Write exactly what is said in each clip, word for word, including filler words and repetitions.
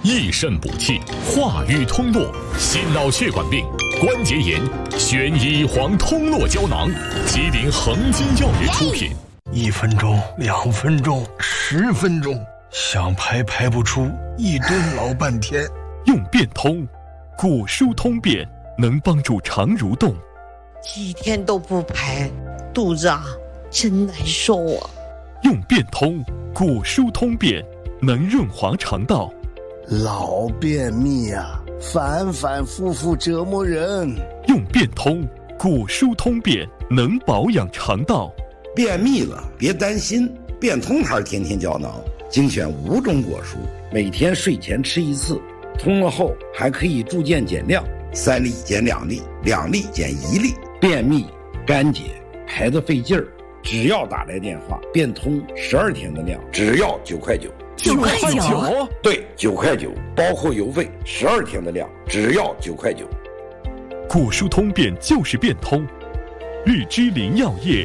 益肾补气、化瘀通络，心脑血管病、关节炎，选医黄通络胶囊，吉林恒金药业出品。 一分钟，两分钟，十分钟，想排排不出，一蹲老半天。 用变通，骨疏通便能帮助肠蠕动。 几天都不排，肚子啊真难受啊。 用变通，骨疏通便能润滑肠道。 老便秘啊，反反复复折磨人。 用变通，骨疏通便能保养肠道。 便秘了别担心，变通牌天天胶囊精选五种果蔬，每天睡前吃一次，通了后还可以逐渐减量，三粒减两粒，两粒减一粒。便秘、干结、排得费劲儿，只要打来电话，变通十二天的量，只要九块九。 九块九？ 对，九块九，包括邮费，十二天的量，只要九块九。 骨疏通便就是变通，日之林药业。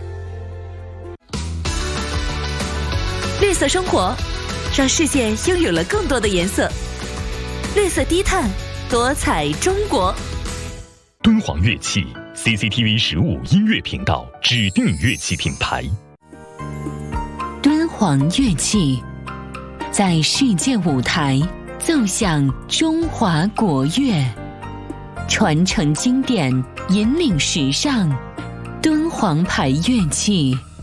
绿色生活，让世界拥有了更多的颜色。绿色低碳，多彩中国。 敦煌乐器 C C T V 十五音乐频道指定乐器品牌。 敦煌乐器在世界舞台奏响中华国乐，传承经典，引领时尚。敦煌牌乐器。